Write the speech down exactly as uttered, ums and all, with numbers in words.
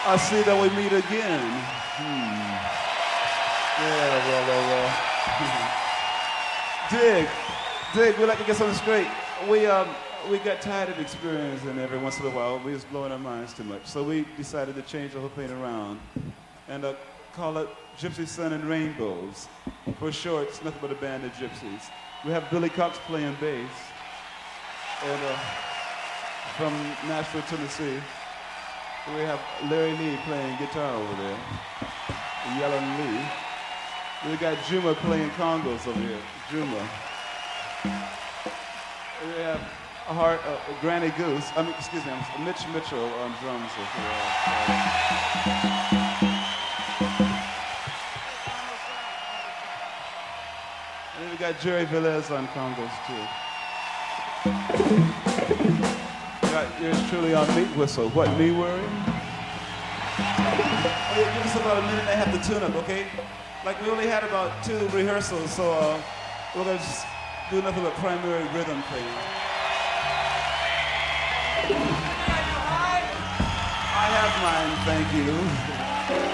I see that we meet again. Hmm. Yeah, well, well, well. Dig, dig, we'd like to get something straight. We, um, we got tired of experiencing every once in a while. We was blowing our minds too much. So we decided to change the whole thing around and uh, call it Gypsy Sun and Rainbows. For short, it's nothing but a band of gypsies. We have Billy Cox playing bass. And uh, from Nashville, Tennessee, we have Larry Lee playing guitar over there. Yellen Lee. We got Juma playing congos over here. Juma. We have a heart, uh, Granny Goose. I mean, excuse me, I'm Mitch Mitchell on drums. If you and then we got Jerry Velez on congos too. We got yours truly on meat whistle. What, me worry? Oh, yeah, give us about a minute and a half to tune up, okay? Like we only had about two rehearsals, so uh, we're gonna just do nothing but primary rhythm thing. I have mine, thank you.